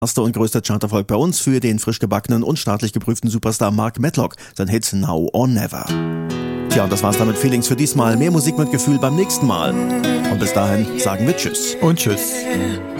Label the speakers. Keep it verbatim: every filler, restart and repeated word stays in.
Speaker 1: Erster und größter Charterfolg bei uns für den frisch gebackenen und staatlich geprüften Superstar Mark Medlock, sein Hit Now or Never. Tja, und das war's damit Feelings für diesmal. Mehr Musik mit Gefühl beim nächsten Mal. Und bis dahin sagen wir Tschüss.
Speaker 2: Und Tschüss.